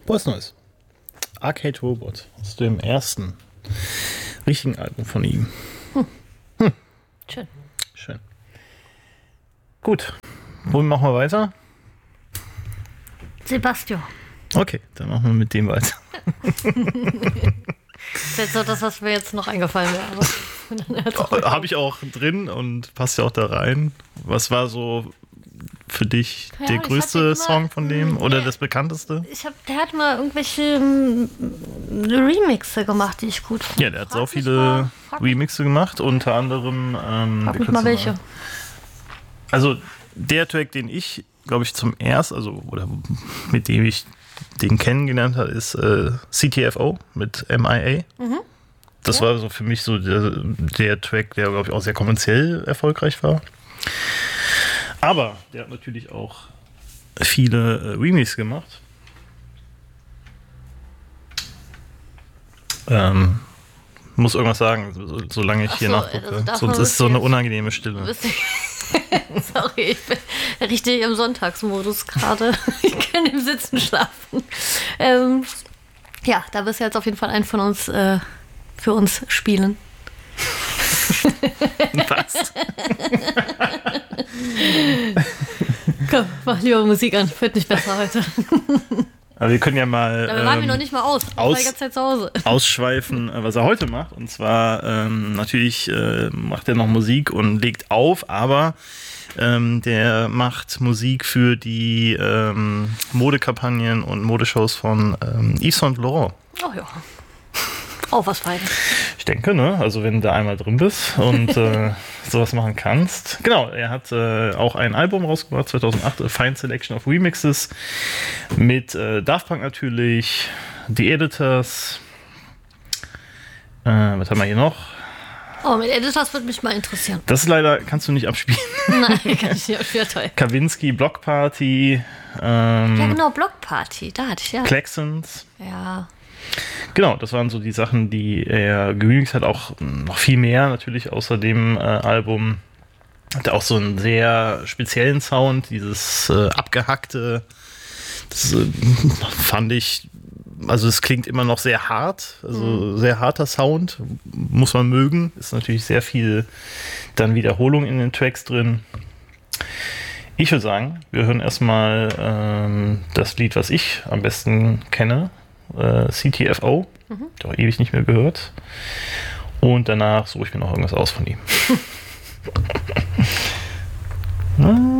Was Neues? Arcade Robot aus dem ersten richtigen Album von ihm. Schön. Gut. Womit machen wir weiter? Sebastian. Okay, dann machen wir mit dem weiter. Das ist jetzt so das, was mir jetzt noch eingefallen wäre. Habe ich auch drin und passt ja auch da rein. Was war so für dich der größte Song von dem oder das bekannteste? Der hat mal irgendwelche Remixe gemacht, die ich gut fand. Ja, der hat so viele Remixe gemacht, unter anderem. Frag mich mal welche. Also der Track, den ich, glaube ich, zum ersten, oder mit dem ich den kennengelernt habe, ist CTFO mit MIA. Mhm. Das war so für mich so der Track, der, glaube ich, auch sehr kommerziell erfolgreich war. Aber der hat natürlich auch viele Remixes gemacht. Muss irgendwas sagen, solange ich hier nachgucke. Sonst ist es so eine unangenehme Stille. Sorry, ich bin richtig im Sonntagsmodus gerade. Ich kann im Sitzen schlafen. Ja, da wirst du jetzt auf jeden Fall einen von uns für uns spielen. Passt. Komm, mach lieber Musik an. Wird nicht besser heute. Aber wir können ja mal wir waren noch nicht mal ich war die ganze Zeit zu Hause. Ausschweifen, was er heute macht. Und zwar natürlich macht er noch Musik und legt auf, aber der macht Musik für die Modekampagnen und Modeshows von Yves Saint Laurent. Oh ja. Auch was Feines. Ich denke, ne? Also wenn du da einmal drin bist und sowas machen kannst. Genau, er hat auch ein Album rausgebracht, 2008, A Fine Selection of Remixes, mit Daft Punk natürlich, The Editors. Was haben wir hier noch? Oh, mit Editors würde mich mal interessieren. Das ist leider, kannst du nicht abspielen. Nein, kann ich nicht abspielen, toll. Kavinsky, Block Party. Ja genau, Block Party, da hatte ich ja. Klaxons. Ja. Genau, das waren so die Sachen, die er geremixed hat, auch noch viel mehr natürlich außer dem Album. Hat auch so einen sehr speziellen Sound, dieses abgehackte, das fand ich, also es klingt immer noch sehr hart, also sehr harter Sound, muss man mögen, ist natürlich sehr viel dann Wiederholung in den Tracks drin. Ich würde sagen, wir hören erstmal das Lied, was ich am besten kenne, CTFO, doch ewig nicht mehr gehört. Und danach suche ich mir noch irgendwas aus von ihm.